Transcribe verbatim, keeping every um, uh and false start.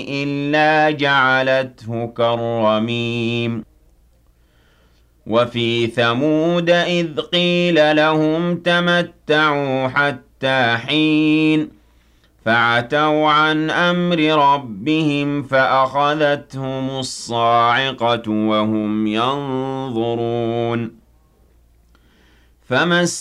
إِلَّا جَعَلَتْهُ كَالرَّمِيمِ وَفِي ثَمُودَ إِذْ قِيلَ لَهُمْ تَمَتَّعُوا حَتَّىٰ حِينٍ فَعَتَوْا عَنْ أَمْرِ رَبِّهِمْ فَأَخَذَتْهُمُ الصَّاعِقَةُ وَهُمْ يَنظُرُونَ فَمَا